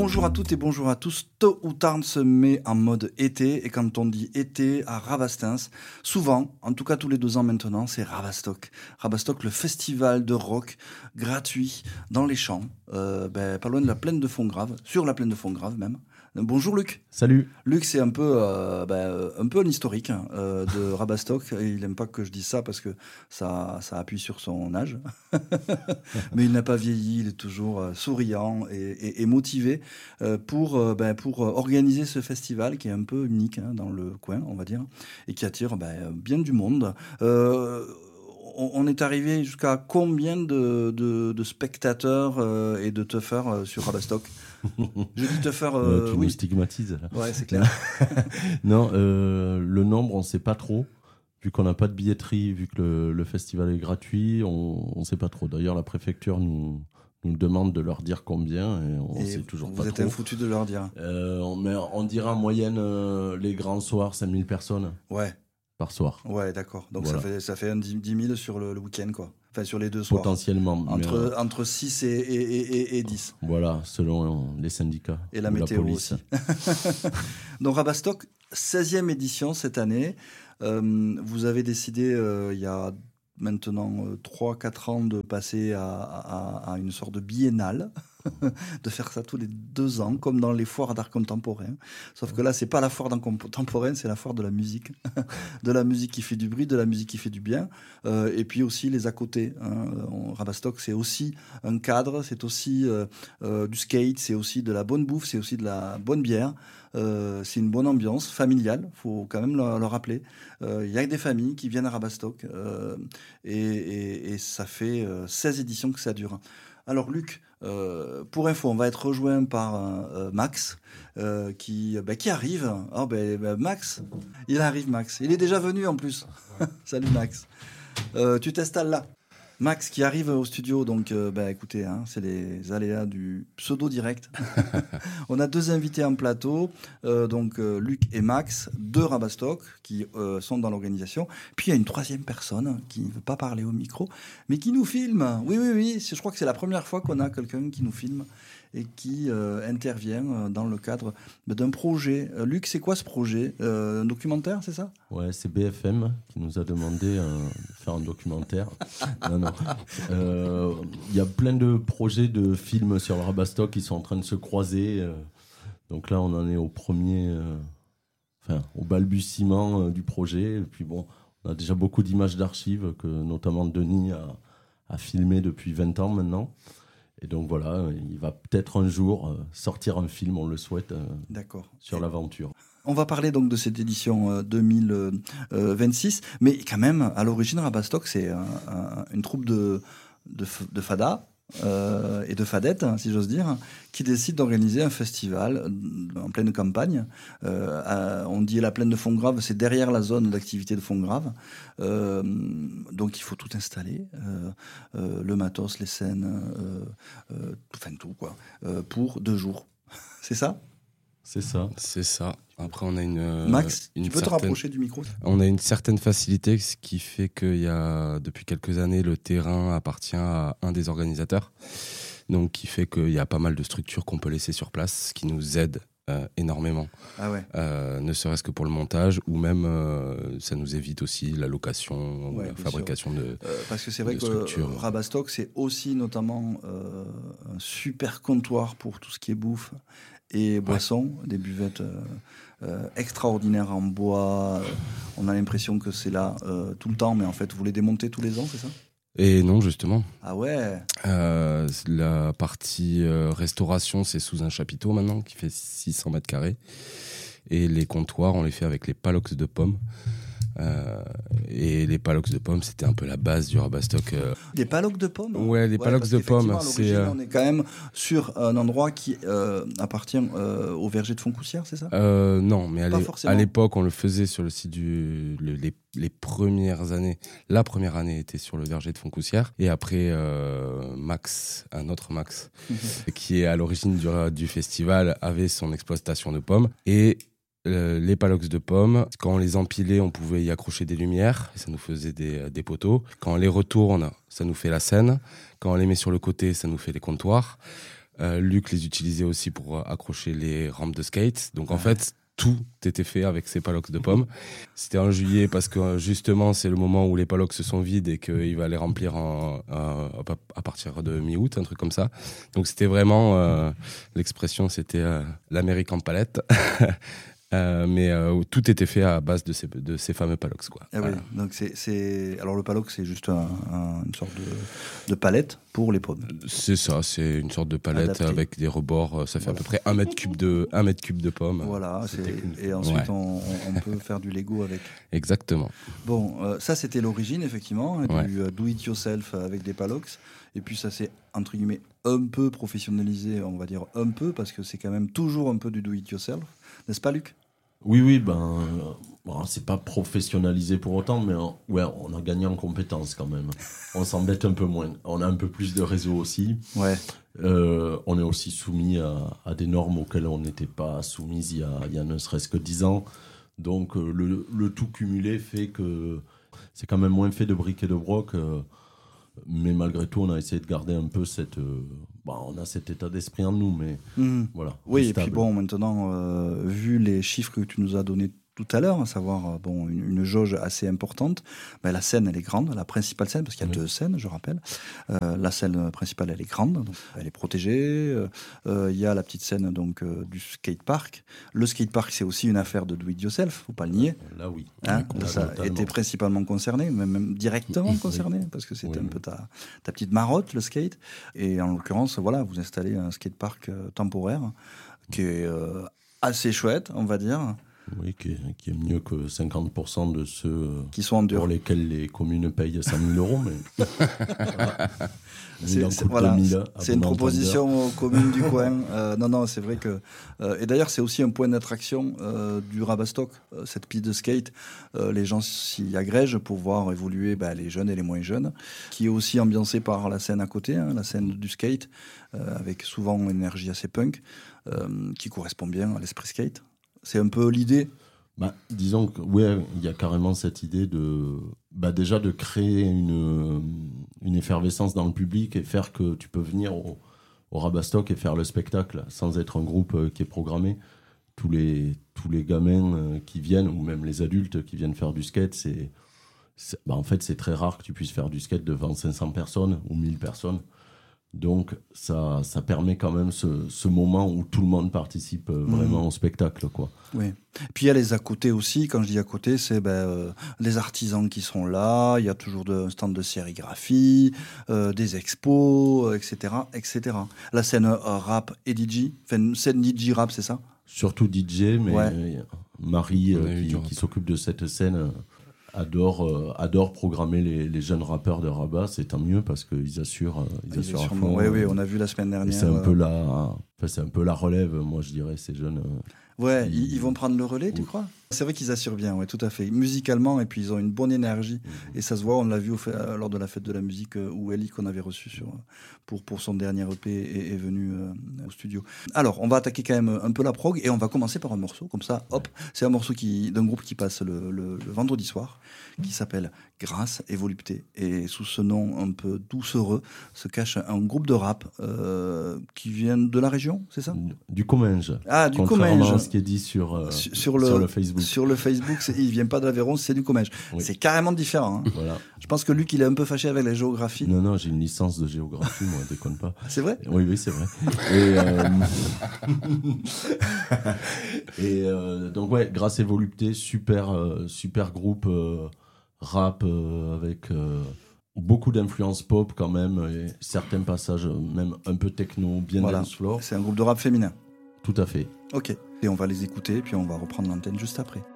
Bonjour à toutes et bonjour à tous. Tôt ou tard, on se met en mode été. Et quand on dit été à Rabastens, souvent, en tout cas tous les 2 ans maintenant, c'est Rabastock. Rabastock, le festival de rock gratuit dans les champs, pas loin de la plaine de Fongrave, sur la plaine de Fongrave même. Bonjour Luc. Salut. Luc, c'est un peu un historique de Rabastock. Et il n'aime pas que je dise ça parce que ça appuie sur son âge. Mais il n'a pas vieilli, il est toujours souriant et motivé pour organiser ce festival qui est un peu unique dans le coin, on va dire, et qui attire bien du monde. On est arrivé jusqu'à combien de spectateurs et de tuffers sur Rabastock? Je dis tuffers... tu nous stigmatises. Là. Ouais, c'est clair. Non, le nombre, on ne sait pas trop. Vu qu'on n'a pas de billetterie, vu que le festival est gratuit, on ne sait pas trop. D'ailleurs, la préfecture nous demande de leur dire combien et on ne sait toujours pas trop. Vous êtes foutu de leur dire. On dira en moyenne, les grands soirs, 5000 personnes. Ouais. Par soir. Ouais, d'accord. Donc voilà. ça fait 10 000 sur le week-end, quoi. Enfin, sur les 2 soirs. Potentiellement. Entre 6 et 10. Voilà, selon les syndicats. Et la météo aussi. Donc, Rabastock, 16e édition cette année. Vous avez décidé, il y a maintenant 3-4 ans, de passer à une sorte de biennale. De faire ça tous les 2 ans, comme dans les foires d'art contemporain. Sauf que là, c'est pas la foire d'art contemporain, c'est la foire de la musique. De la musique qui fait du bruit, de la musique qui fait du bien. Et puis aussi les à côté. Rabastock, c'est aussi un cadre, c'est aussi du skate, c'est aussi de la bonne bouffe, c'est aussi de la bonne bière. C'est une bonne ambiance familiale, faut quand même le rappeler. Il y a des familles qui viennent à Rabastock et ça fait 16 éditions que ça dure. Alors Luc, pour info, on va être rejoint par Max qui arrive. Oh, Max, il arrive Max. Il est déjà venu en plus. Salut Max. Tu t'installes là. Max qui arrive au studio, donc écoutez, c'est les aléas du pseudo-direct. On a 2 invités en plateau, Luc et Max, de Rabastock, qui sont dans l'organisation. Puis il y a une 3e personne qui ne veut pas parler au micro, mais qui nous filme. Oui, je crois que c'est la première fois qu'on a quelqu'un qui nous filme et qui intervient dans le cadre d'un projet. Luc, c'est quoi ce projet? Un documentaire, c'est ça? Ouais, c'est BFM qui nous a demandé de faire un documentaire. Non. Y a plein de projets de films sur le Rabastock qui sont en train de se croiser. Donc là, on en est au balbutiement du projet. Et puis bon, on a déjà beaucoup d'images d'archives que notamment Denis a filmé depuis 20 ans maintenant. Et donc voilà, il va peut-être un jour sortir un film, on le souhaite, sur l'aventure. On va parler donc de cette édition 2026, mais quand même, à l'origine, Rabastock, c'est une troupe de fada et de fadettes, si j'ose dire, qui décide d'organiser un festival en pleine campagne. On dit la plaine de Fongrave, c'est derrière la zone d'activité de Fongrave. Donc il faut tout installer, le matos, les scènes, tout quoi, pour 2 jours. C'est ça ? C'est ça. Après, on a une Max, tu peux te rapprocher du micro ? On a une certaine facilité, ce qui fait qu'il y a, depuis quelques années, le terrain appartient à un des organisateurs. Donc, qui fait qu'il y a pas mal de structures qu'on peut laisser sur place, ce qui nous aide énormément. Ah ouais. Ne serait-ce que pour le montage, ou même ça nous évite aussi la location, la fabrication de parce que c'est vrai structures. Que Rabastock, c'est aussi notamment un super comptoir pour tout ce qui est bouffe et boissons, des buvettes extraordinaires en bois. On a l'impression que c'est là tout le temps, mais en fait, vous les démontez tous les ans, c'est ça ? Et non, justement. Ah ouais. La partie restauration, c'est sous un chapiteau maintenant, qui fait 600 mètres carrés. Et les comptoirs, on les fait avec les palox de pommes. Et les palox de pommes, c'était un peu la base du Rabastock. Des palox de pommes ? Ouais, les palox de pommes. On est quand même sur un endroit qui appartient au verger de Foncoussière, c'est ça ? Non, mais à l'époque, on le faisait sur le site les premières années. La première année était sur le verger de Foncoussière. Et après, un autre Max, qui est à l'origine du festival, avait son exploitation de pommes. Et les palox de pommes, quand on les empilait, on pouvait y accrocher des lumières, ça nous faisait des poteaux. Quand on les retourne, ça nous fait la scène. Quand on les met sur le côté, ça nous fait les comptoirs. Luc les utilisait aussi pour accrocher les rampes de skate. Donc en fait, tout était fait avec ces palox de pommes. C'était en juillet parce que justement, c'est le moment où les palox se sont vides et qu'il va les remplir à partir de mi-août, un truc comme ça. Donc c'était vraiment, l'expression, c'était l'Amérique en palette. Mais tout était fait à base de ces fameux palox, quoi. Ah voilà. Oui, donc alors le palox, c'est juste une sorte de palette pour les pommes. C'est ça, c'est une sorte de palette adapté avec des rebords. Ça fait à peu près 1 mètre cube de pommes. Voilà, et ensuite on peut faire du Lego avec. Exactement. Bon, ça c'était l'origine effectivement, du do-it-yourself avec des palox. Et puis ça s'est entre guillemets un peu professionnalisé, on va dire un peu, parce que c'est quand même toujours un peu du do-it-yourself, n'est-ce pas, Luc ? Oui, c'est pas professionnalisé pour autant, mais on a gagné en compétences quand même. On s'embête un peu moins. On a un peu plus de réseau aussi. Ouais. On est aussi soumis à des normes auxquelles on n'était pas soumis il y a ne serait-ce que 10 ans. Donc le tout cumulé fait que c'est quand même moins fait de briques et de broc. Mais malgré tout, on a essayé de garder un peu on a cet état d'esprit en nous, mais voilà. Oui, et puis bon, maintenant, vu les chiffres que tu nous as donnés tout à l'heure, à savoir une jauge assez importante, la scène, elle est grande, la principale scène, parce qu'il y a 2 scènes, je rappelle. La scène principale, elle est grande, donc elle est protégée. Il y a la petite scène donc, du skatepark. Le skatepark, c'est aussi une affaire de do-it-yourself, faut pas le nier. Là, oui. Ça était principalement concerné, même directement concerné, parce que c'était un peu ta petite marotte, le skate. Et en l'occurrence, voilà, vous installez un skatepark temporaire qui est assez chouette, on va dire. Oui, qui est mieux que 50% de ceux qui sont en dur, pour lesquels les communes payent 100 000 €. Mais... c'est une proposition aux communes du coin. Non, c'est vrai que... et d'ailleurs, c'est aussi un point d'attraction du Rabastock, cette piste de skate. Les gens s'y agrègent pour voir évoluer les jeunes et les moins jeunes, qui est aussi ambiancée par la scène à côté, la scène du skate, avec souvent une énergie assez punk, qui correspond bien à l'esprit skate. C'est un peu l'idée. Disons que il y a carrément cette idée de déjà de créer une effervescence dans le public et faire que tu peux venir au Rabastock et faire le spectacle sans être un groupe qui est programmé. Tous les gamins qui viennent, ou même les adultes qui viennent faire du skate, en fait c'est très rare que tu puisses faire du skate devant 500 personnes ou 1000 personnes. Donc ça permet quand même ce moment où tout le monde participe vraiment au spectacle, quoi. Oui. Puis il y a les à côté aussi. Quand je dis à côté, c'est les artisans qui sont là. Il y a toujours un stand de sérigraphie, des expos, etc., etc. La scène rap et DJ, une scène DJ rap, c'est ça ? Surtout DJ, mais Marie qui s'occupe de cette scène. Adore programmer les jeunes rappeurs de Rabat, c'est tant mieux parce qu'ils assurent à fond. Oui, on a vu la semaine dernière. C'est un peu la relève, moi je dirais, ces jeunes. Ils vont prendre le relais, tu crois ? C'est vrai qu'ils assurent bien, tout à fait. Musicalement, et puis ils ont une bonne énergie. Et ça se voit, on l'a vu lors de la fête de la musique où Ellie, qu'on avait reçu pour son dernier EP, est venu au studio. Alors, on va attaquer quand même un peu la prog et on va commencer par un morceau, comme ça, hop. C'est un morceau d'un groupe qui passe le vendredi soir, qui s'appelle Grâce et Volupté. Et sous ce nom un peu doucereux se cache un groupe de rap qui vient de la région, c'est ça ? Du Comminges. Ah, du Comminges. Ce qui est dit sur le Facebook. Sur le Facebook, il vient pas de l'Aveyron, c'est du Comminges. Oui. C'est carrément différent. Voilà. Je pense que Luc, il est un peu fâché avec la géographie. Non, j'ai une licence de géographie, moi, déconne pas. C'est vrai ? Oui, c'est vrai. Et donc Grâce et Volupté, super groupe rap avec beaucoup d'influence pop quand même, et certains passages même un peu techno, bien dance floor. C'est un groupe de rap féminin. Tout à fait. Ok, et on va les écouter, puis on va reprendre l'antenne juste après.